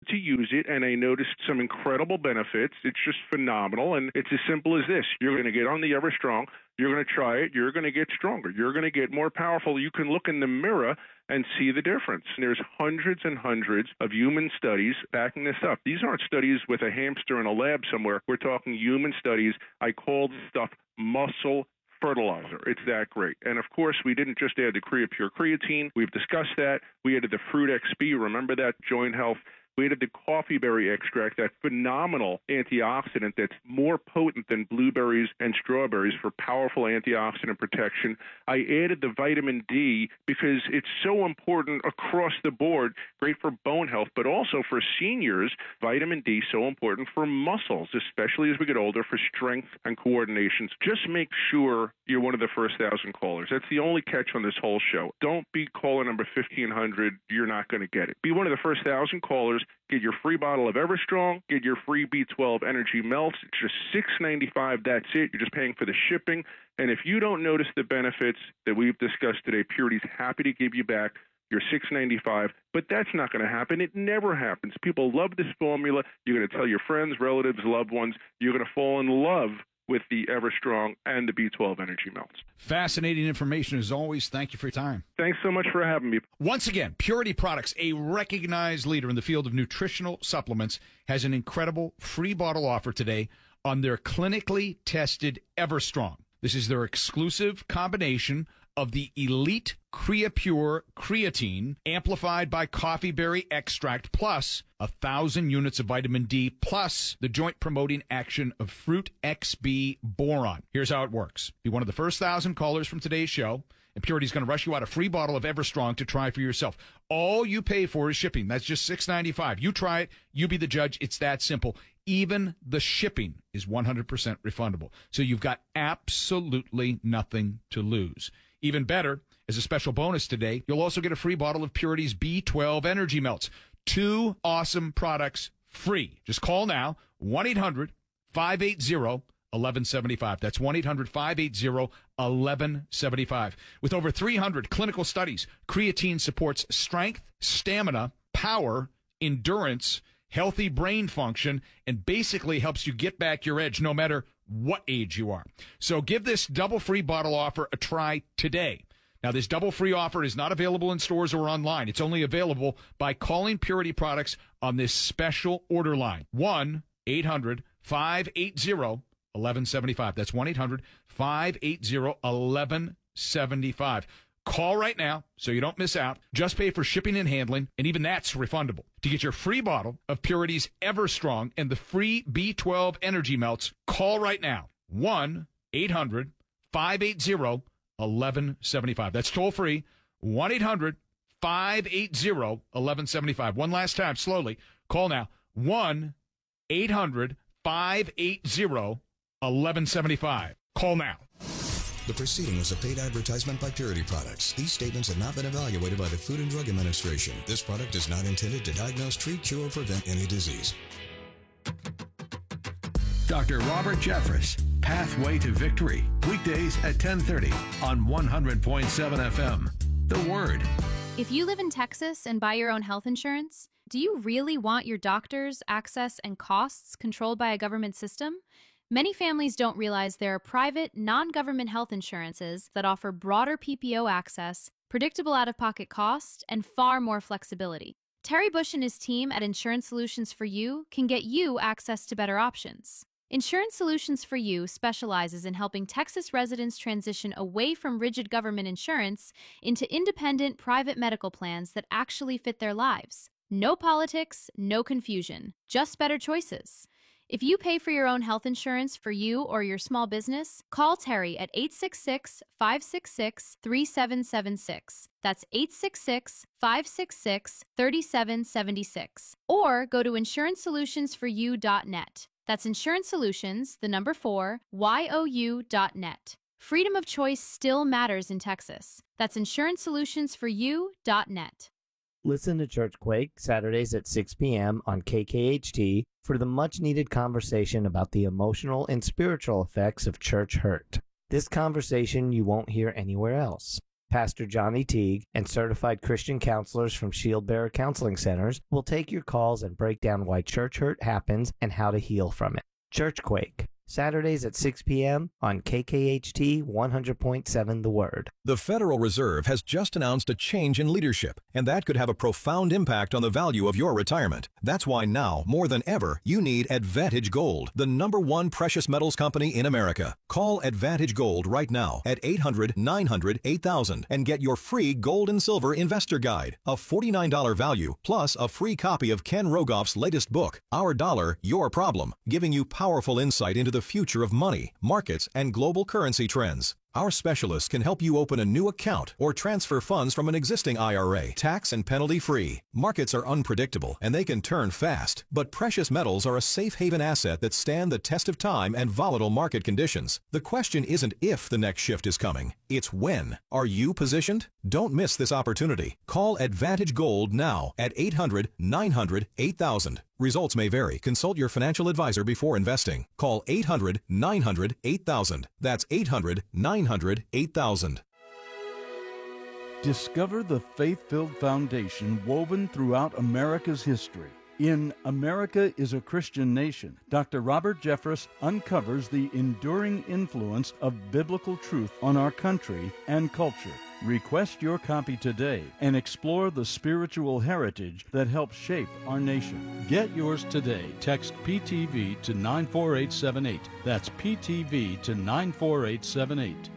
to use it, and I noticed some incredible benefits. It's just phenomenal, and it's as simple as this. You're going to get on the EverStrong. You're going to try it. You're going to get stronger. You're going to get more powerful. You can look in the mirror and see the difference. And there's hundreds and hundreds of human studies backing this up. These aren't studies with a hamster in a lab somewhere. We're talking human studies. I call this stuff muscle fertilizer. It's that great. And of course, we didn't just add the CreaPure creatine. We've discussed that. We added the Fruit XB. Remember that? Joint health. We added the coffee berry extract, that phenomenal antioxidant that's more potent than blueberries and strawberries for powerful antioxidant protection. I added the vitamin D because it's so important across the board, great for bone health, but also for seniors. Vitamin D so important for muscles, especially as we get older, for strength and coordination. Just make sure you're one of the first 1,000 callers. That's the only catch on this whole show. Don't be caller number 1,500. You're not going to get it. Be one of the first 1,000 callers. Get your free bottle of EverStrong. Get your free B12 Energy Melts. It's just $6.95. That's it. You're just paying for the shipping. And if you don't notice the benefits that we've discussed today, Purity's happy to give you back your $6.95. But that's not going to happen. It never happens. People love this formula. You're going to tell your friends, relatives, loved ones. You're going to fall in love with the EverStrong and the B12 Energy Melts. Fascinating information as always. Thank you for your time. Thanks so much for having me. Once again, Purity Products, a recognized leader in the field of nutritional supplements, has an incredible free bottle offer today on their clinically tested EverStrong. This is their exclusive combination of the elite CreaPure creatine amplified by coffee berry extract plus 1,000 units of vitamin D plus the joint promoting action of Fruit XB boron. Here's how it works. Be one of the first 1,000 callers from today's show, and Purity's going to rush you out a free bottle of EverStrong to try for yourself. All you pay for is shipping. That's just $6.95. You try it. You be the judge. It's that simple. Even the shipping is 100% refundable. So you've got absolutely nothing to lose. Even better, as a special bonus today, you'll also get a free bottle of Purity's B12 Energy Melts. 2 awesome products free. Just call now, 1-800-580-1175. That's 1-800-580-1175. With over 300 clinical studies, creatine supports strength, stamina, power, endurance, healthy brain function, and basically helps you get back your edge no matter what age you are. So give this double free bottle offer a try today. Now, this double free offer is not available in stores or online. It's only available by calling Purity Products on this special order line. 1-800-580-1175. That's 1-800-580-1175. Call right now so you don't miss out. Just pay for shipping and handling, and even that's refundable. To get your free bottle of Purity's EverStrong and the free B12 Energy Melts, call right now. 1-800-580-1175. That's toll free. 1-800-580-1175. One last time, slowly. Call now. 1-800-580-1175. Call now. The proceeding is a paid advertisement by Purity Products. These statements have not been evaluated by the Food and Drug Administration. This product is not intended to diagnose, treat, cure, or prevent any disease. Dr. Robert Jeffress, Pathway to Victory, weekdays at 10:30 on 100.7 FM. The Word. If you live in Texas and buy your own health insurance, do you really want your doctors, access, and costs controlled by a government system? Many families don't realize there are private, non-government health insurances that offer broader PPO access, predictable out-of-pocket costs, and far more flexibility. Terry Bush and his team at Insurance Solutions for You can get you access to better options. Insurance Solutions for You specializes in helping Texas residents transition away from rigid government insurance into independent private medical plans that actually fit their lives. No politics, no confusion, just better choices. If you pay for your own health insurance for you or your small business, call Terry at 866-566-3776. That's 866-566-3776. Or go to insurancesolutionsforyou.net. That's Insurance Solutions, the number 4, YOU.net. Freedom of choice still matters in Texas. That's insurancesolutionsforyou.net. Listen to Church Quake Saturdays at 6 p.m. on KKHT for the much-needed conversation about the emotional and spiritual effects of church hurt. This conversation you won't hear anywhere else. Pastor Johnny Teague and certified Christian counselors from Shield Bearer Counseling Centers will take your calls and break down why church hurt happens and how to heal from it. Churchquake, Saturdays at 6 p.m. on KKHT 100.7 The Word. The Federal Reserve has just announced a change in leadership, and that could have a profound impact on the value of your retirement. That's why now, more than ever, you need Advantage Gold, the #1 precious metals company in America. Call Advantage Gold right now at 800-900-8000 and get your free gold and silver investor guide, a $49 value, plus a free copy of Ken Rogoff's latest book, Our Dollar, Your Problem, giving you powerful insight into the future of money, markets, and global currency trends. Our specialists can help you open a new account or transfer funds from an existing IRA, tax and penalty-free. Markets are unpredictable and they can turn fast, but precious metals are a safe haven asset that stand the test of time and volatile market conditions. The question isn't if the next shift is coming, it's when. Are you positioned? Don't miss this opportunity. Call Advantage Gold now at 800-900-8000. Results may vary. Consult your financial advisor before investing. Call 800-900-8000. That's 800-900-8000. Discover the faith-filled foundation woven throughout America's history. In America is a Christian Nation, Dr. Robert Jeffress uncovers the enduring influence of biblical truth on our country and culture. Request your copy today and explore the spiritual heritage that helps shape our nation. Get yours today. Text PTV to 94878. That's PTV to 94878.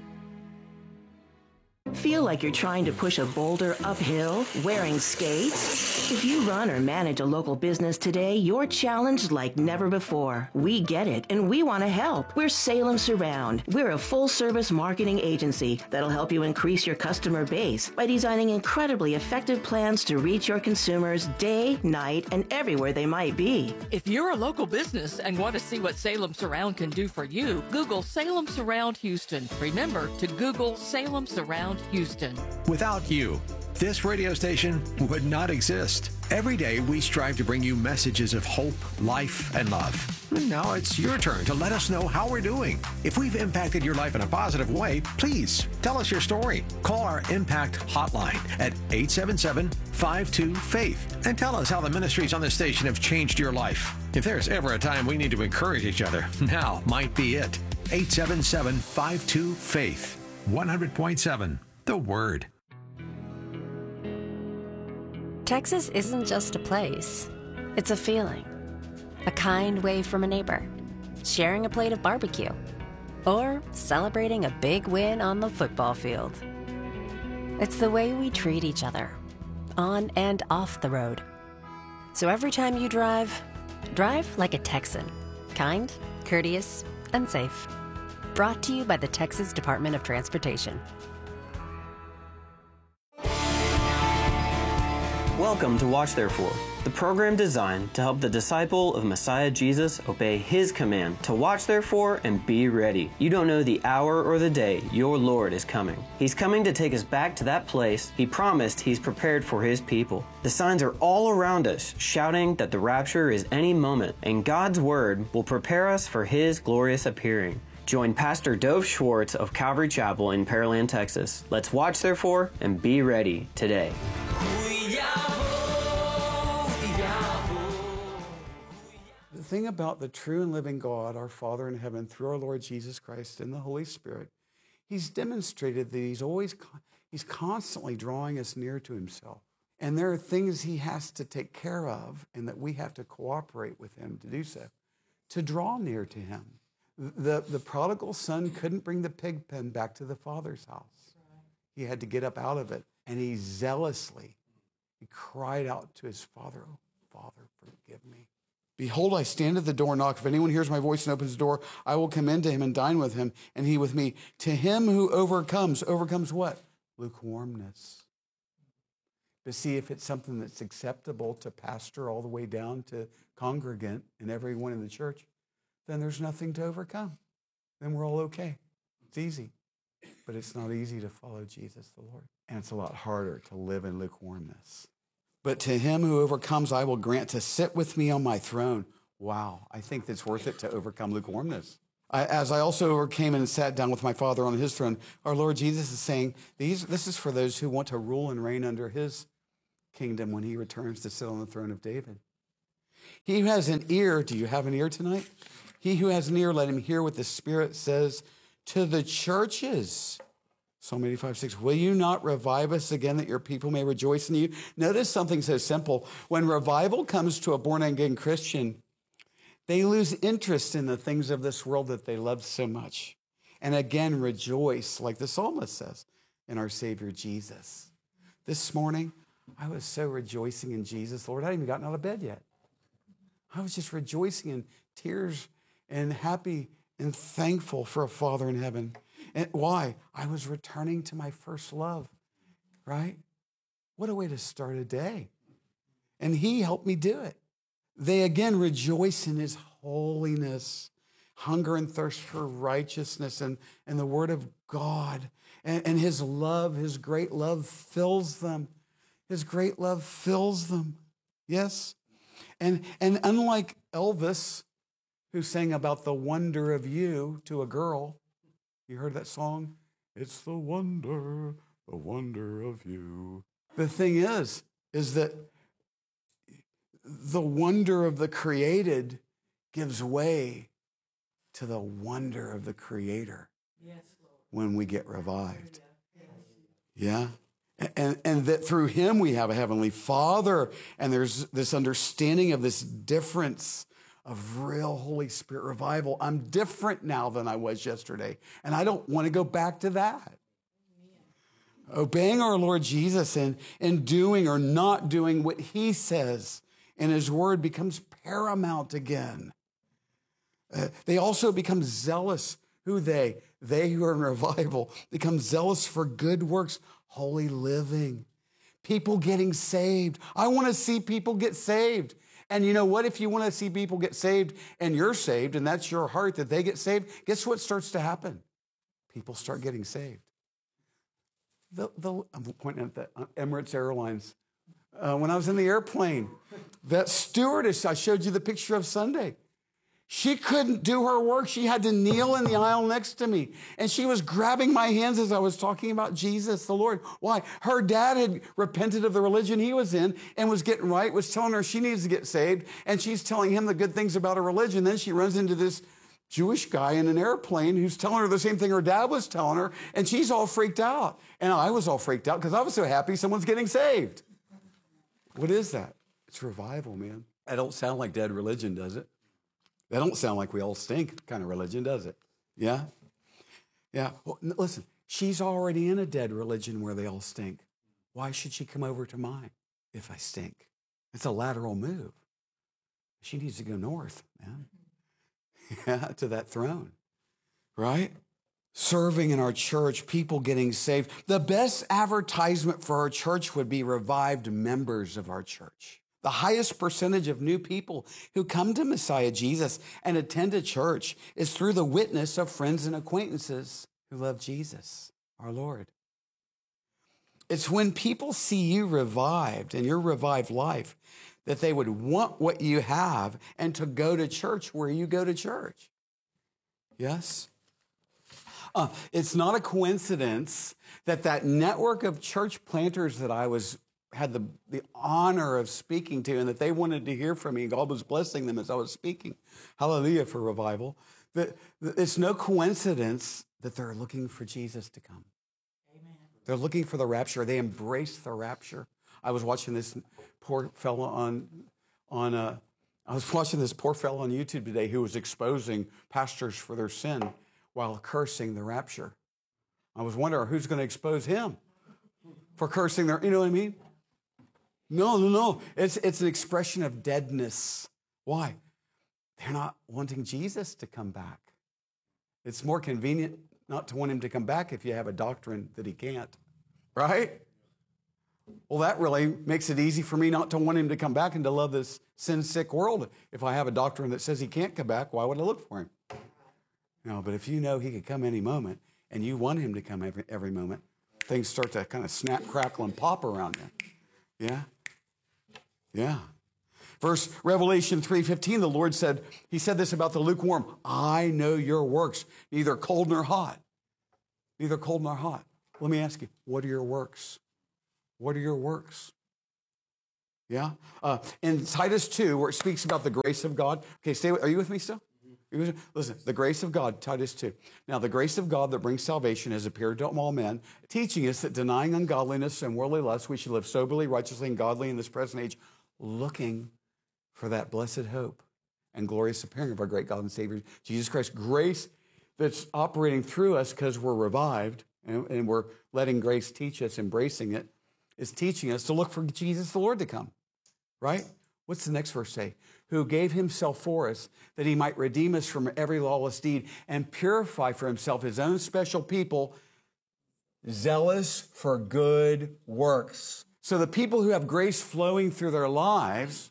Feel like you're trying to push a boulder uphill wearing skates? If you run or manage a local business today, you're challenged like never before. We get it, and we want to help. We're Salem Surround. We're a full-service marketing agency that'll help you increase your customer base by designing incredibly effective plans to reach your consumers day, night, and everywhere they might be. If you're a local business and want to see what Salem Surround can do for you, Google Salem Surround Houston. Remember to Google Salem Surround Houston. Without you, this radio station would not exist. Every day we strive to bring you messages of hope, life, and love. And now it's your turn to let us know how we're doing. If we've impacted your life in a positive way, please tell us your story. Call our Impact Hotline at 877-52-FAITH and tell us how the ministries on this station have changed your life. If there's ever a time we need to encourage each other, now might be it. 877-52-FAITH. 100.7 The Word. Texas isn't just a place. It's a feeling. A kind wave from a neighbor. Sharing a plate of barbecue. Or celebrating a big win on the football field. It's the way we treat each other. On and off the road. So every time you drive like a Texan. Kind, courteous, and safe. Brought to you by the Texas Department of Transportation. Welcome to Watch Therefore, the program designed to help the disciple of Messiah Jesus obey his command to watch therefore and be ready. You don't know the hour or the day your Lord is coming. He's coming to take us back to that place he promised he's prepared for his people. The signs are all around us, shouting that the rapture is any moment, and God's word will prepare us for his glorious appearing. Join Pastor Dove Schwartz of Calvary Chapel in Pearland, Texas. Let's watch therefore and be ready today. The thing about the true and living God, our Father in heaven, through our Lord Jesus Christ and the Holy Spirit, he's demonstrated that he's constantly drawing us near to himself. And there are things he has to take care of and that we have to cooperate with him to do so, to draw near to him. The prodigal son couldn't bring the pig pen back to the father's house. He had to get up out of it. And he cried out to his father, "Oh, Father, forgive me. Behold, I stand at the door and knock. If anyone hears my voice and opens the door, I will come into him and dine with him, and he with me. To him who overcomes what? Lukewarmness. But see, if it's something that's acceptable to pastor all the way down to congregant and everyone in the church, then there's nothing to overcome. Then we're all okay. It's easy. But it's not easy to follow Jesus the Lord. And it's a lot harder to live in lukewarmness. But to him who overcomes, I will grant to sit with me on my throne. Wow, I think it's worth it to overcome lukewarmness. As I also overcame and sat down with my Father on his throne, our Lord Jesus is saying, this is for those who want to rule and reign under his kingdom when he returns to sit on the throne of David. He who has an ear, do you have an ear tonight? He who has an ear, let him hear what the Spirit says to the churches. Psalm 85:6, will you not revive us again that your people may rejoice in you? Notice something so simple. When revival comes to a born-again Christian, they lose interest in the things of this world that they loved so much. And again, rejoice, like the psalmist says, in our Savior Jesus. This morning, I was so rejoicing in Jesus. Lord, I hadn't even gotten out of bed yet. I was just rejoicing in tears and happy and thankful for a Father in heaven. And why? I was returning to my first love, right? What a way to start a day. And he helped me do it. They again rejoice in his holiness, hunger and thirst for righteousness and the word of God. And his love, his great love fills them. His great love fills them. Yes? And unlike Elvis, who sang about the wonder of you to a girl, you heard that song? It's the wonder of you. The thing is that the wonder of the created gives way to the wonder of the Creator when we get revived. Yeah? And that through him we have a heavenly Father, and there's this understanding of this difference of real Holy Spirit revival. I'm different now than I was yesterday, and I don't want to go back to that. Obeying our Lord Jesus and doing or not doing what he says in his word becomes paramount again. They also become zealous. They who are in revival become zealous for good works, holy living, people getting saved. I want to see people get saved. And you know what? If you want to see people get saved and you're saved and that's your heart that they get saved, guess what starts to happen? People start getting saved. I'm pointing at the Emirates Airlines. When I was in the airplane, that stewardess I showed you the picture of Sunday, she couldn't do her work. She had to kneel in the aisle next to me. And she was grabbing my hands as I was talking about Jesus, the Lord. Why? Her dad had repented of the religion he was in and was getting right, was telling her she needs to get saved. And she's telling him the good things about her religion. Then she runs into this Jewish guy in an airplane who's telling her the same thing her dad was telling her. And she's all freaked out. And I was all freaked out because I was so happy someone's getting saved. What is that? It's revival, man. That don't sound like dead religion, does it? That don't sound like we all stink kind of religion, does it? Yeah? Yeah. Well, listen, she's already in a dead religion where they all stink. Why should she come over to mine if I stink? It's a lateral move. She needs to go north, man. Yeah, to that throne, right? Serving in our church, people getting saved. The best advertisement for our church would be revived members of our church. The highest percentage of new people who come to Messiah Jesus and attend a church is through the witness of friends and acquaintances who love Jesus, our Lord. It's when people see you revived and your revived life that they would want what you have and to go to church where you go to church. Yes? It's not a coincidence that network of church planters that I had the honor of speaking to and that they wanted to hear from me. God was blessing them as I was speaking. Hallelujah for revival. It's no coincidence that they're looking for Jesus to come. Amen. They're looking for the rapture. They embrace the rapture. I was watching this poor fellow on YouTube today who was exposing pastors for their sin while cursing the rapture. I was wondering who's going to expose him for cursing their, you know what I mean? No. It's an expression of deadness. Why? They're not wanting Jesus to come back. It's more convenient not to want him to come back if you have a doctrine that he can't, right? Well, that really makes it easy for me not to want him to come back and to love this sin-sick world. If I have a doctrine that says he can't come back, why would I look for him? No, but if you know he could come any moment and you want him to come every moment, things start to kind of snap, crackle, and pop around you. Yeah? Yeah. Revelation 3:15, the Lord said, he said this about the lukewarm, I know your works, neither cold nor hot. Neither cold nor hot. Let me ask you, what are your works? What are your works? Yeah? In Titus 2, where it speaks about the grace of God. Okay, are you with me still? Listen, the grace of God, Titus 2. Now, the grace of God that brings salvation has appeared to all men, teaching us that denying ungodliness and worldly lust, we should live soberly, righteously, and godly in this present age, looking for that blessed hope and glorious appearing of our great God and Savior, Jesus Christ. Grace that's operating through us because we're revived and we're letting grace teach us, embracing it, is teaching us to look for Jesus the Lord to come, right? What's the next verse say? Who gave himself for us that he might redeem us from every lawless deed and purify for himself his own special people, zealous for good works. So the people who have grace flowing through their lives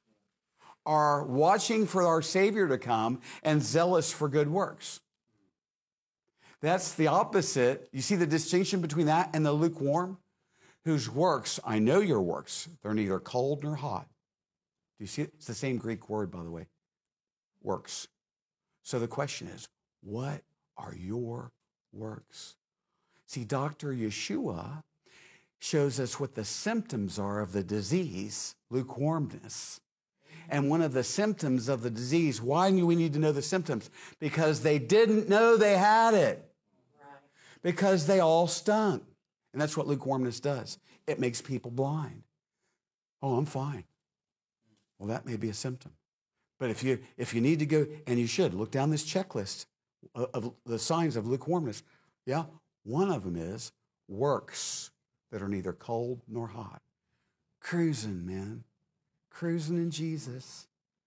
are watching for our Savior to come and zealous for good works. That's the opposite. You see the distinction between that and the lukewarm? Whose works, I know your works, they're neither cold nor hot. Do you see it? It's the same Greek word, by the way, works. So the question is, what are your works? See, Dr. Yeshua shows us what the symptoms are of the disease, lukewarmness. And one of the symptoms of the disease, why do we need to know the symptoms? Because they didn't know they had it. Because they all stunk. And that's what lukewarmness does. It makes people blind. Oh, I'm fine. Well, that may be a symptom. But if you need to go, and you should, look down this checklist of the signs of lukewarmness. Yeah, one of them is works that are neither cold nor hot. Cruising, man. Cruising in Jesus.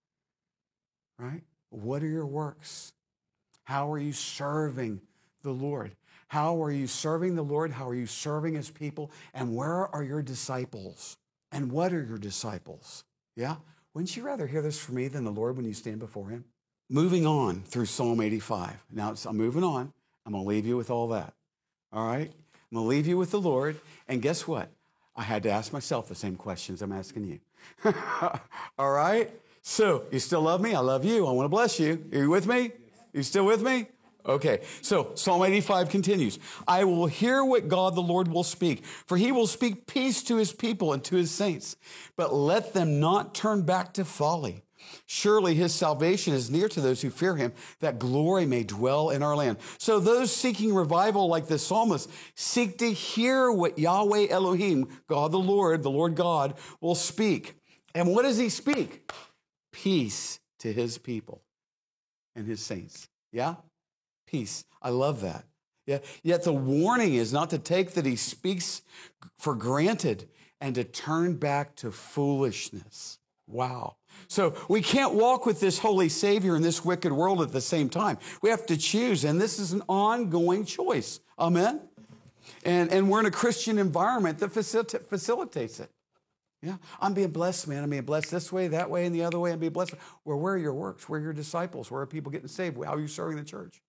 Right? What are your works? How are you serving the Lord? How are you serving the Lord? How are you serving his people? And where are your disciples? And what are your disciples? Yeah? Wouldn't you rather hear this from me than the Lord when you stand before him? Moving on through Psalm 85. Now, I'm moving on. I'm going to leave you with all that. All right? I'm going to leave you with the Lord. And guess what? I had to ask myself the same questions I'm asking you. All right? So, you still love me? I love you. I want to bless you. Are you with me? You still with me? Okay, so Psalm 85 continues. I will hear what God the Lord will speak, for he will speak peace to his people and to his saints, but let them not turn back to folly. Surely his salvation is near to those who fear him, that glory may dwell in our land. So those seeking revival like the psalmist seek to hear what Yahweh Elohim, God the Lord God, will speak. And what does he speak? Peace to his people and his saints. Yeah? Peace. I love that. Yeah. Yet the warning is not to take that he speaks for granted and to turn back to foolishness. Wow. So we can't walk with this holy Savior in this wicked world at the same time. We have to choose, and this is an ongoing choice. Amen? And we're in a Christian environment that facilitates it. Yeah, I'm being blessed, man. I'm being blessed this way, that way, and the other way. I'm being blessed. Well, where are your works? Where are your disciples? Where are people getting saved? How are you serving the church?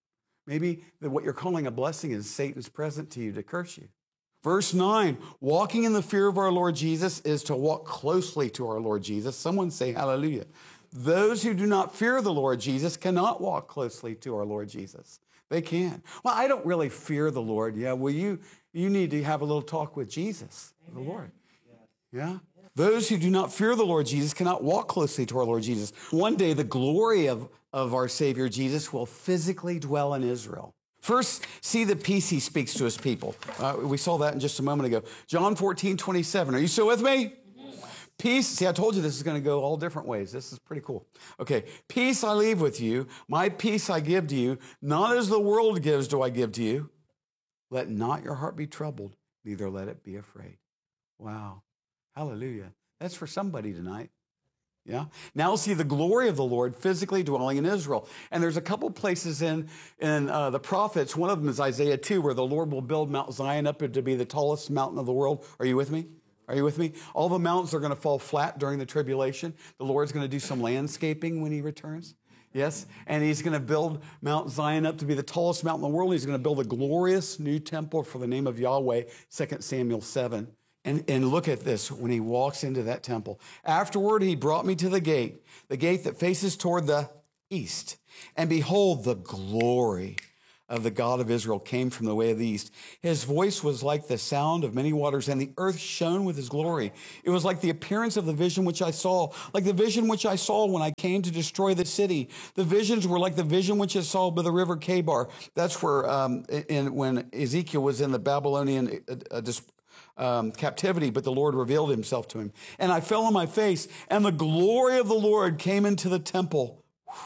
Maybe what you're calling a blessing is Satan's present to you to curse you. Verse 9, walking in the fear of our Lord Jesus is to walk closely to our Lord Jesus. Someone say hallelujah. Those who do not fear the Lord Jesus cannot walk closely to our Lord Jesus. They can. Well, I don't really fear the Lord. Yeah, well, you need to have a little talk with Jesus, the Lord. Yeah? Those who do not fear the Lord Jesus cannot walk closely to our Lord Jesus. One day, the glory of our Savior Jesus will physically dwell in Israel. First, see the peace he speaks to his people. We saw that in just a moment ago. John 14:27. Are you still with me? Peace. See, I told you this is going to go all different ways. This is pretty cool. Okay. Peace I leave with you. My peace I give to you. Not as the world gives do I give to you. Let not your heart be troubled, neither let it be afraid. Wow. Hallelujah. That's for somebody tonight. Yeah. Now see the glory of the Lord physically dwelling in Israel. And there's a couple places in the prophets. One of them is Isaiah 2, where the Lord will build Mount Zion up to be the tallest mountain of the world. Are you with me? Are you with me? All the mountains are going to fall flat during the tribulation. The Lord's going to do some landscaping when he returns. Yes. And he's going to build Mount Zion up to be the tallest mountain in the world. He's going to build a glorious new temple for the name of Yahweh, 2 Samuel 7. And look at this when he walks into that temple. Afterward, he brought me to the gate that faces toward the east. And behold, the glory of the God of Israel came from the way of the east. His voice was like the sound of many waters, and the earth shone with his glory. It was like the appearance of the vision which I saw, like the vision which I saw when I came to destroy the city. The visions were like the vision which I saw by the river Kabar. That's where, when Ezekiel was in the Babylonian captivity, but the Lord revealed himself to him. And I fell on my face, and the glory of the Lord came into the temple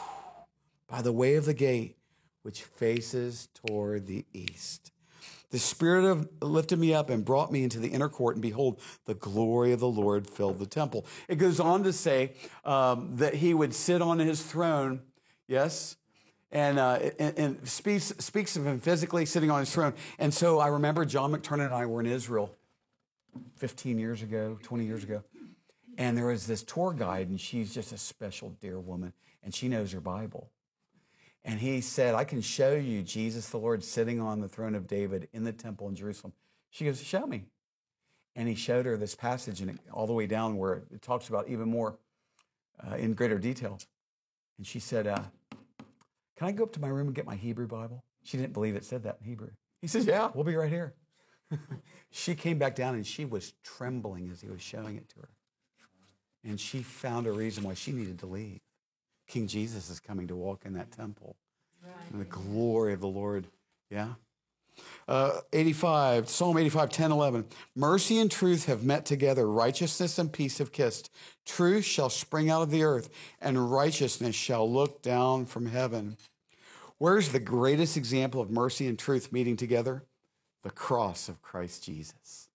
by the way of the gate, which faces toward the east. The Spirit lifted me up and brought me into the inner court, and behold, the glory of the Lord filled the temple. It goes on to say that he would sit on his throne, yes, and speaks of him physically sitting on his throne. And so I remember John McTernan and I were in Israel 15 years ago, 20 years ago, and there was this tour guide, and she's just a special dear woman, and she knows her Bible. And he said, I can show you Jesus the Lord sitting on the throne of David in the temple in Jerusalem. She goes, show me. And he showed her this passage, and all the way down where it talks about even more in greater detail. And she said, can I go up to my room and get my Hebrew Bible? She didn't believe it said that in Hebrew. He says, yeah, we'll be right here. She came back down, and she was trembling as he was showing it to her. And she found a reason why she needed to leave. King Jesus is coming to walk in that temple. Right. And the glory of the Lord. Yeah. Psalm 85, 10, 11. Mercy and truth have met together. Righteousness and peace have kissed. Truth shall spring out of the earth, and righteousness shall look down from heaven. Where's the greatest example of mercy and truth meeting together? The cross of Christ Jesus.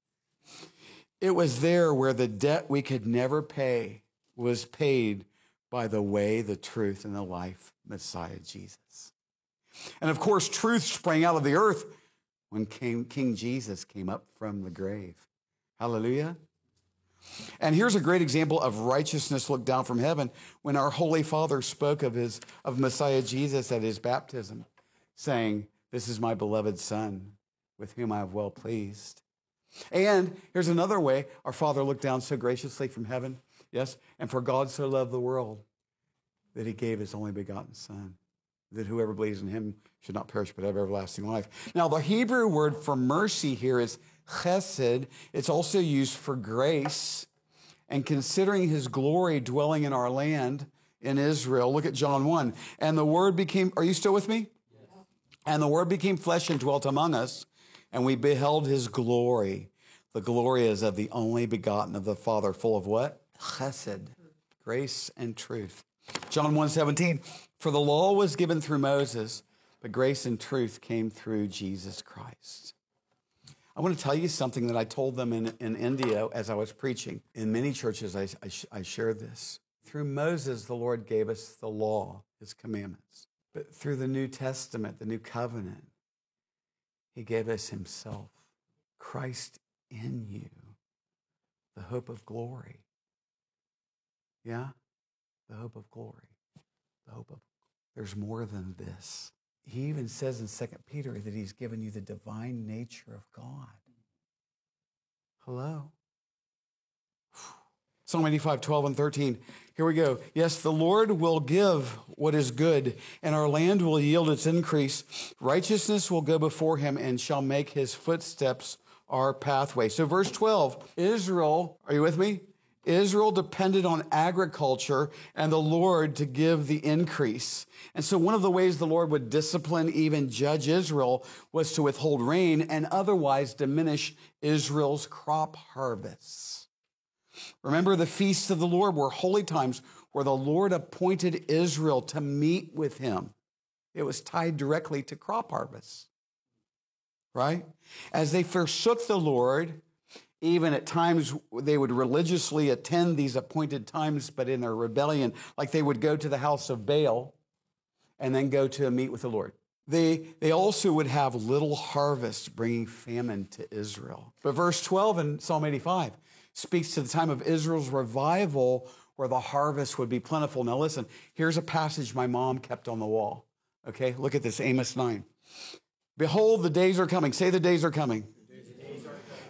It was there where the debt we could never pay was paid by the way, the truth, and the life, Messiah Jesus. And of course, truth sprang out of the earth when King Jesus came up from the grave. Hallelujah. And here's a great example of righteousness looked down from heaven when our Holy Father spoke of Messiah Jesus at his baptism, saying, this is my beloved Son, with whom I have well pleased. And here's another way our Father looked down so graciously from heaven. Yes, and for God so loved the world that he gave his only begotten Son, that whoever believes in him should not perish but have everlasting life. Now, the Hebrew word for mercy here is chesed. It's also used for grace. And considering his glory dwelling in our land, in Israel, look at John 1. And the word became, are you still with me? Yes. And the word became flesh and dwelt among us, and we beheld his glory. The glory is of the only begotten of the Father, full of what? Chesed, grace and truth. John 1:17, for the law was given through Moses, but grace and truth came through Jesus Christ. I want to tell you something that I told them in India as I was preaching. In many churches, I shared this. Through Moses, the Lord gave us the law, his commandments. But through the New Testament, the New Covenant, he gave us himself, Christ in you, the hope of glory. Yeah? The hope of glory. The hope of, there's more than this. He even says in 2 Peter that he's given you the divine nature of God. Hello? Psalm 85, 12 and 13. Here we go. Yes, the Lord will give what is good, and our land will yield its increase. Righteousness will go before him and shall make his footsteps our pathway. So verse 12, Israel, are you with me? Israel depended on agriculture and the Lord to give the increase. And so one of the ways the Lord would discipline, even judge Israel, was to withhold rain and otherwise diminish Israel's crop harvests. Remember, the feasts of the Lord were holy times where the Lord appointed Israel to meet with him. It was tied directly to crop harvests, right? As they forsook the Lord, even at times they would religiously attend these appointed times, but in their rebellion, like they would go to the house of Baal and then go to meet with the Lord. They also would have little harvests, bringing famine to Israel. But verse 12 in Psalm 85 speaks to the time of Israel's revival where the harvest would be plentiful. Now listen, here's a passage my mom kept on the wall. Okay, look at this, Amos 9. Behold, the days are coming. Say the days are coming.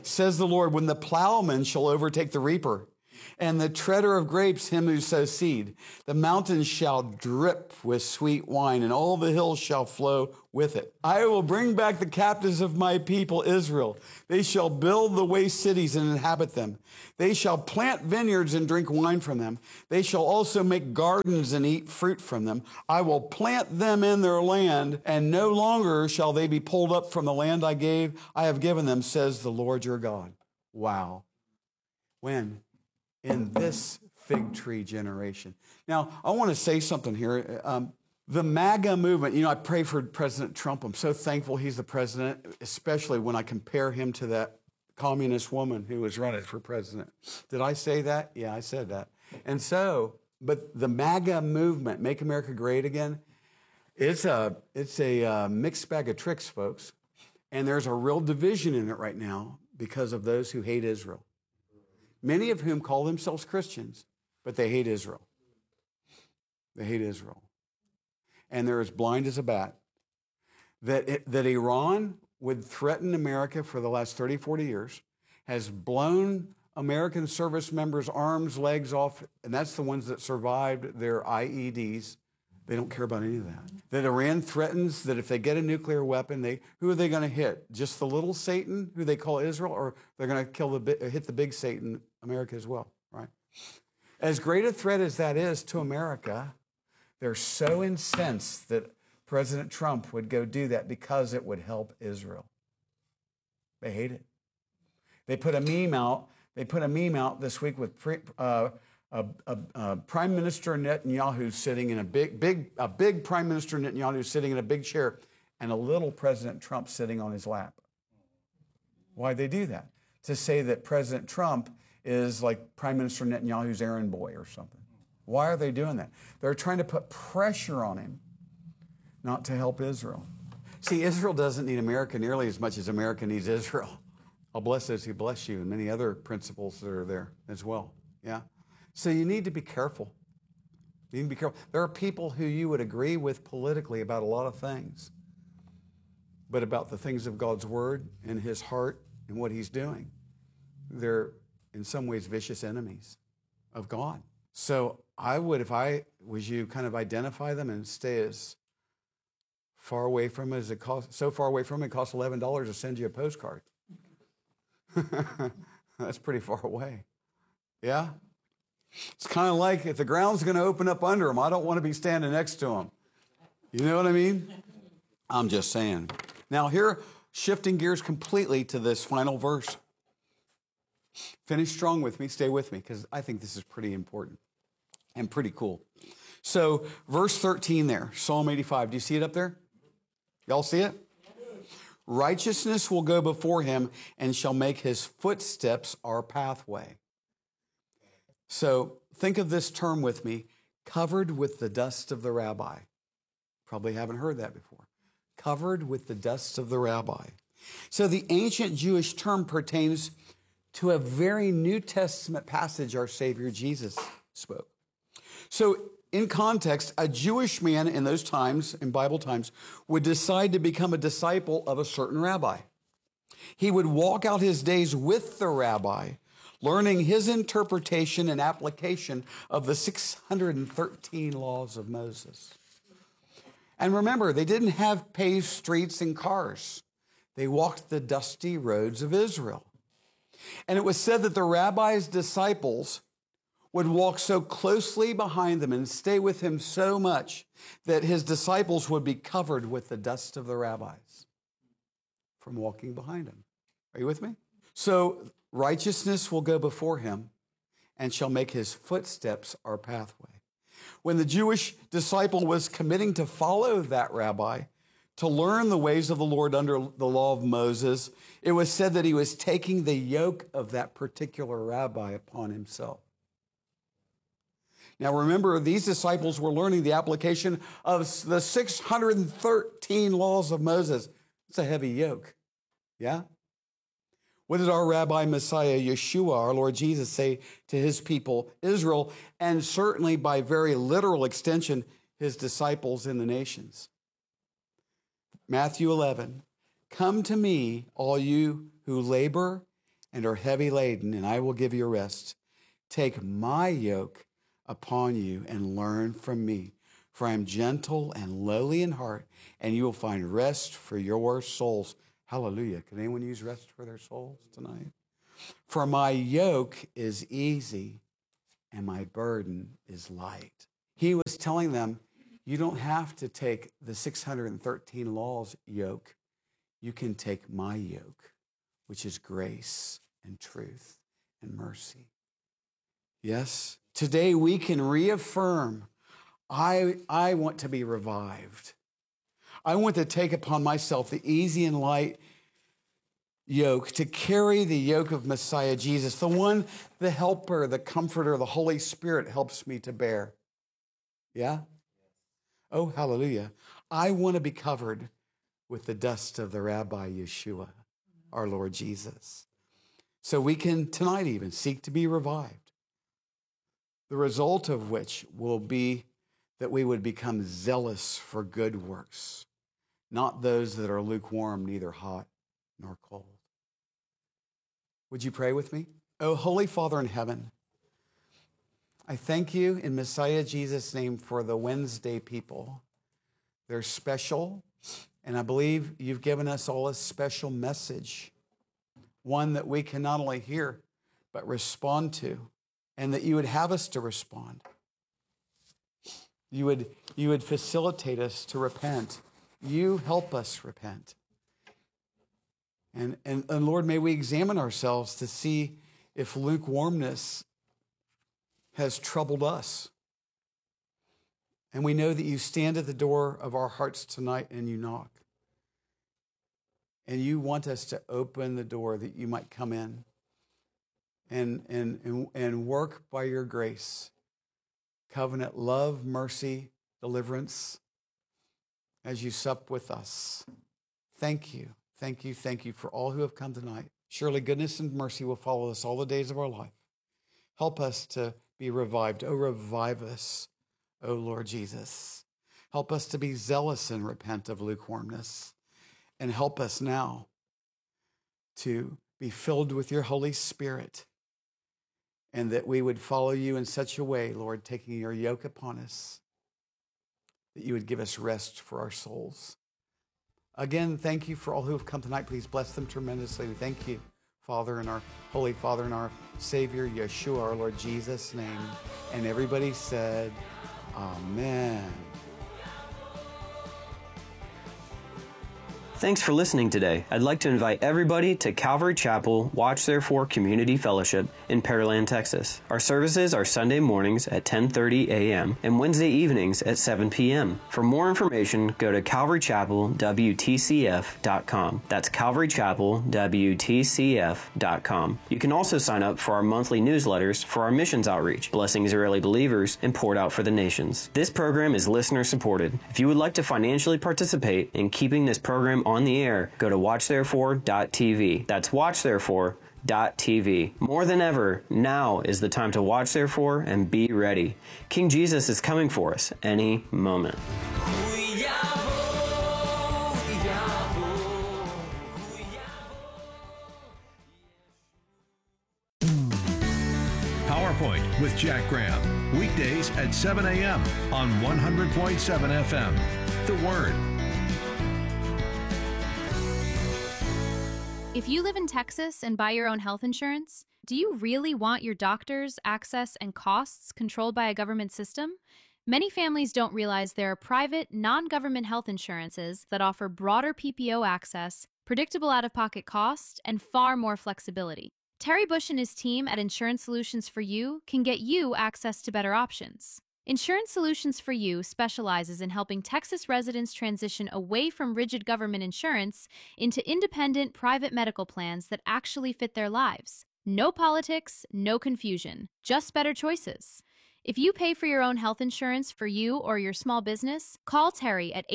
says the Lord, when the plowman shall overtake the reaper, and the treader of grapes him who sows seed. The mountains shall drip with sweet wine, and all the hills shall flow with it. I will bring back the captives of my people Israel. They shall build the waste cities and inhabit them. They shall plant vineyards and drink wine from them. They shall also make gardens and eat fruit from them. I will plant them in their land, and no longer shall they be pulled up from the land I have given them, says the Lord your God. Wow. When? In this fig tree generation. Now, I want to say something here. The MAGA movement, I pray for President Trump. I'm so thankful he's the president, especially when I compare him to that communist woman who was running for president. Did I say that? Yeah, I said that. And so, but the MAGA movement, Make America Great Again, it's a mixed bag of tricks, folks. And there's a real division in it right now because of those who hate Israel. Many of whom call themselves Christians, but they hate Israel. They hate Israel. And they're as blind as a bat. That Iran would threaten America for the last 30, 40 years, has blown American service members' arms, legs off, and that's the ones that survived their IEDs. They don't care about any of that. That Iran threatens that if they get a nuclear weapon, who are they going to hit? Just the little Satan, who they call Israel, or they're going to hit the big Satan, America as well, right? As great a threat as that is to America, they're so incensed that President Trump would go do that because it would help Israel. They hate it. They put a meme out. They put a meme out this week with Prime Minister Netanyahu sitting in a big Prime Minister Netanyahu sitting in a big chair, and a little President Trump sitting on his lap. Why'd they do that? To say that President Trump is like Prime Minister Netanyahu's errand boy or something. Why are they doing that? They're trying to put pressure on him not to help Israel. See, Israel doesn't need America nearly as much as America needs Israel. I'll bless those who bless you, and many other principles that are there as well. Yeah. So you need to be careful. You need to be careful. There are people who you would agree with politically about a lot of things, but about the things of God's word and his heart and what he's doing, they're in some ways vicious enemies of God. So I would, if I was you, kind of identify them and stay as far away from them as it costs. So far away from them, it costs $11 to send you a postcard. That's pretty far away. Yeah? It's kind of like if the ground's going to open up under them, I don't want to be standing next to them. You know what I mean? I'm just saying. Now here, shifting gears completely to this final verse. Finish strong with me, stay with me, because I think this is pretty important and pretty cool. So verse 13 there, Psalm 85. Do you see it up there? Y'all see it? Righteousness will go before him and shall make his footsteps our pathway. So think of this term with me, covered with the dust of the rabbi. Probably haven't heard that before. Covered with the dust of the rabbi. So the ancient Jewish term pertains to a very New Testament passage our Savior Jesus spoke. So in context, a Jewish man in those times, in Bible times, would decide to become a disciple of a certain rabbi. He would walk out his days with the rabbi, learning his interpretation and application of the 613 laws of Moses. And remember, they didn't have paved streets and cars. They walked the dusty roads of Israel. And it was said that the rabbi's disciples would walk so closely behind them and stay with him so much that his disciples would be covered with the dust of the rabbis from walking behind him. Are you with me? So righteousness will go before him and shall make his footsteps our pathway. When the Jewish disciple was committing to follow that rabbi, to learn the ways of the Lord under the law of Moses, it was said that he was taking the yoke of that particular rabbi upon himself. Now remember, these disciples were learning the application of the 613 laws of Moses. It's a heavy yoke, yeah? What did our Rabbi Messiah, Yeshua, our Lord Jesus, say to his people, Israel, and certainly by very literal extension, his disciples in the nations? Matthew 11, come to me, all you who labor and are heavy laden, and I will give you rest. Take my yoke upon you and learn from me, for I am gentle and lowly in heart, and you will find rest for your souls. Hallelujah. Can anyone use rest for their souls tonight? For my yoke is easy and my burden is light. He was telling them, you don't have to take the 613 laws yoke. You can take my yoke, which is grace and truth and mercy. Yes, today we can reaffirm, I want to be revived. I want to take upon myself the easy and light yoke, to carry the yoke of Messiah Jesus, the one, the helper, the comforter, the Holy Spirit helps me to bear. Yeah? Oh, hallelujah. I want to be covered with the dust of the Rabbi Yeshua, our Lord Jesus. So we can tonight even seek to be revived. The result of which will be that we would become zealous for good works, not those that are lukewarm, neither hot nor cold. Would you pray with me? Oh, Holy Father in heaven, I thank you in Messiah Jesus' name for the Wednesday people. They're special, and I believe you've given us all a special message, one that we can not only hear, but respond to, and that you would have us to respond. You would facilitate us to repent. You help us repent. And Lord, may we examine ourselves to see if lukewarmness has troubled us. And we know that you stand at the door of our hearts tonight and you knock. And you want us to open the door that you might come in and work by your grace. Covenant love, mercy, deliverance, as you sup with us. Thank you, thank you, thank you for all who have come tonight. Surely goodness and mercy will follow us all the days of our life. Help us to be revived. Oh, revive us, oh Lord Jesus. Help us to be zealous and repent of lukewarmness. And help us now to be filled with your Holy Spirit, and that we would follow you in such a way, Lord, taking your yoke upon us, that you would give us rest for our souls. Again, thank you for all who have come tonight. Please bless them tremendously. We thank you, Father, and our Holy Father, and our Savior, Yeshua, our Lord Jesus' name. And everybody said, Amen. Thanks for listening today. I'd like to invite everybody to Calvary Chapel Watch Therefore Community Fellowship in Pearland, Texas. Our services are Sunday mornings at 10:30 a.m. and Wednesday evenings at 7 p.m. For more information, go to calvarychapelwtcf.com. That's calvarychapelwtcf.com. You can also sign up for our monthly newsletters for our missions outreach, Blessing Israeli Believers, and Poured Out for the Nations. This program is listener supported. If you would like to financially participate in keeping this program on the air, go to watchtherefore.tv. That's watchtherefore.tv. More than ever, now is the time to watch therefore and be ready. King Jesus is coming for us any moment. PowerPoint with Jack Graham. Weekdays at 7 a.m. on 100.7 FM. The Word. If you live in Texas and buy your own health insurance, do you really want your doctors, access, and costs controlled by a government system? Many families don't realize there are private, non-government health insurances that offer broader PPO access, predictable out-of-pocket cost, and far more flexibility. Terry Bush and his team at Insurance Solutions for You can get you access to better options. Insurance Solutions for You specializes in helping Texas residents transition away from rigid government insurance into independent private medical plans that actually fit their lives. No politics, no confusion, just better choices. If you pay for your own health insurance for you or your small business, call Terry at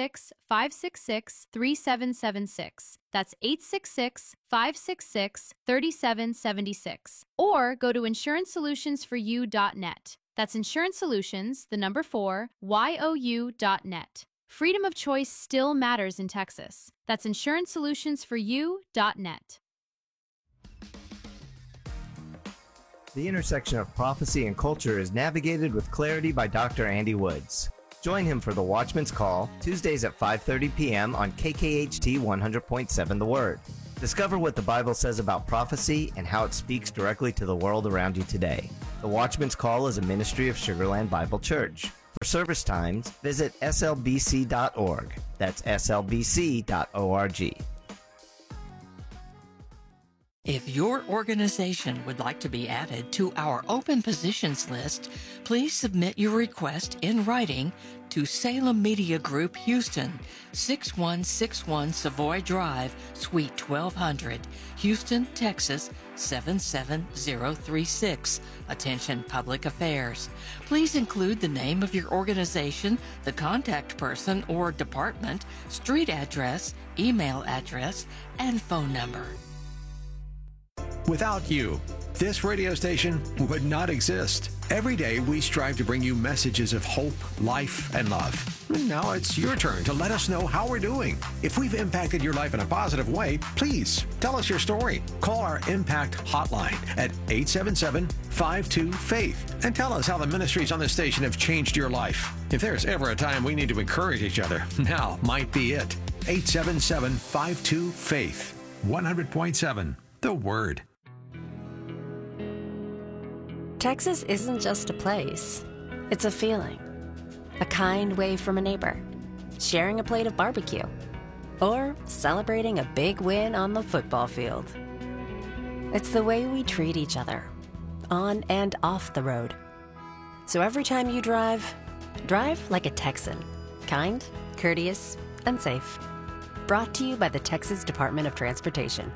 866-566-3776. That's 866-566-3776. Or go to insurancesolutionsforyou.net. That's Insurance Solutions, the number 4, YOU.net. Freedom of choice still matters in Texas. That's insurancesolutionsforyou.net. The intersection of prophecy and culture is navigated with clarity by Dr. Andy Woods. Join him for the Watchman's Call, Tuesdays at 5:30 p.m. on KKHT 100.7 The Word. Discover what the Bible says about prophecy and how it speaks directly to the world around you today. The Watchman's Call is a ministry of Sugarland Bible Church. For service times, visit slbc.org. That's slbc.org. If your organization would like to be added to our open positions list, please submit your request in writing to Salem Media Group, Houston, 6161 Savoy Drive, Suite 1200, Houston, Texas, 77036. Attention Public Affairs. Please include the name of your organization, the contact person or department, street address, email address, and phone number. Without you, this radio station would not exist. Every day we strive to bring you messages of hope, life, and love. Now it's your turn to let us know how we're doing. If we've impacted your life in a positive way, please tell us your story. Call our Impact Hotline at 877-52-FAITH and tell us how the ministries on the station have changed your life. If there's ever a time we need to encourage each other, now might be it. 877-52-FAITH. 100.7 The Word. Texas isn't just a place, it's a feeling. A kind wave from a neighbor, sharing a plate of barbecue, or celebrating a big win on the football field. It's the way we treat each other, on and off the road. So every time you drive like a Texan. Kind, courteous, and safe. Brought to you by the Texas Department of Transportation.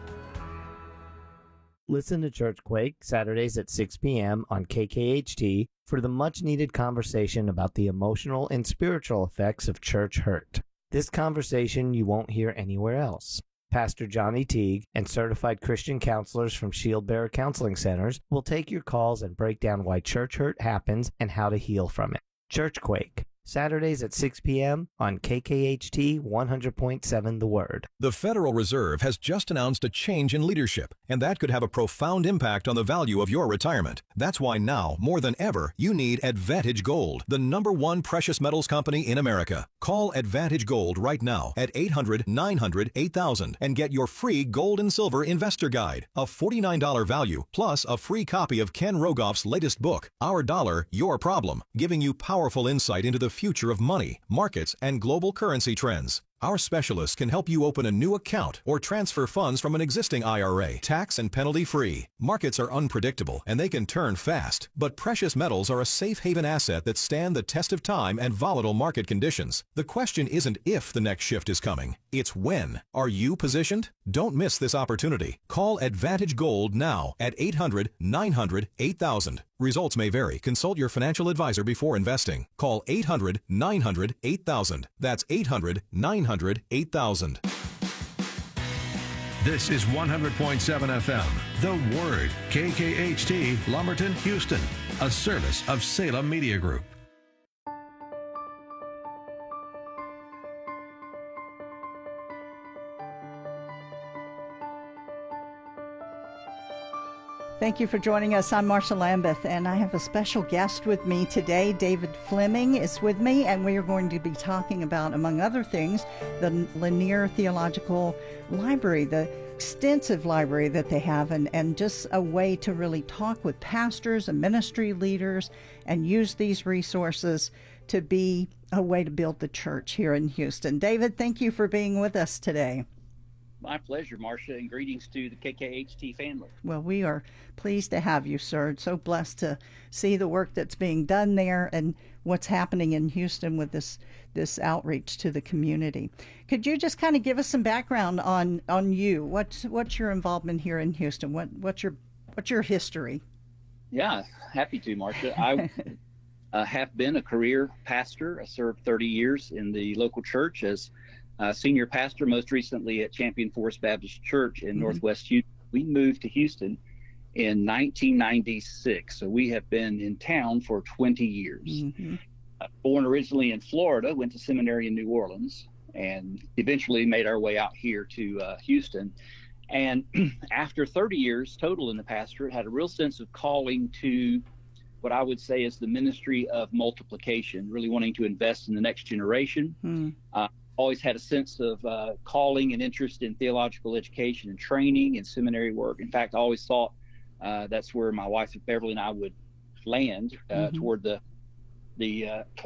Listen to Church Quake Saturdays at 6 p.m. on KKHT for the much-needed conversation about the emotional and spiritual effects of church hurt. This conversation you won't hear anywhere else. Pastor Johnny Teague and certified Christian counselors from Shield Bearer Counseling Centers will take your calls and break down why church hurt happens and how to heal from it. Church Quake, Saturdays at 6 p.m. on KKHT 100.7 The Word. The Federal Reserve has just announced a change in leadership, and that could have a profound impact on the value of your retirement. That's why now, more than ever, you need Advantage Gold, the #1 precious metals company in America. Call Advantage Gold right now at 800-900-8000 and get your free gold and silver investor guide, a $49 value, plus a free copy of Ken Rogoff's latest book, Our Dollar, Your Problem, giving you powerful insight into the future of money, markets, and global currency trends. Our specialists can help you open a new account or transfer funds from an existing IRA, tax and penalty free. Markets are unpredictable and they can turn fast, but precious metals are a safe haven asset that stand the test of time and volatile market conditions. The question isn't if the next shift is coming, it's when. Are you positioned? Don't miss this opportunity. Call Advantage Gold now at 800-900-8000. Results may vary. Consult your financial advisor before investing. Call 800-900-8000. That's 800-900-8000. This is 100.7 FM, The Word, KKHT, Lumberton, Houston, a service of Salem Media Group. Thank you for joining us. I'm Marsha Lambeth, and I have a special guest with me today. David Fleming is with me, and we are going to be talking about, among other things, the Lanier Theological Library, the extensive library that they have, and just a way to really talk with pastors and ministry leaders and use these resources to be a way to build the church here in Houston. David, thank you for being with us today. My pleasure, Marcia, and greetings to the KKHT family. Well, we are pleased to have you, sir. So blessed to see the work that's being done there and what's happening in Houston with this outreach to the community. Could you just kind of give us some background on you? What's your involvement here in Houston? What's your history? Yeah, happy to, Marcia. I have been a career pastor. I served 30 years in the local church as senior pastor, most recently at Champion Forest Baptist Church in Northwest Houston. We moved to Houston in 1996, so we have been in town for 20 years. Born originally in Florida, went to seminary in New Orleans, and eventually made our way out here to Houston. And after 30 years total in the pastorate, had a real sense of calling to what I would say is the ministry of multiplication, really wanting to invest in the next generation. Always had a sense of calling and interest in theological education and training and seminary work. In fact, I always thought that's where my wife Beverly and I would land toward the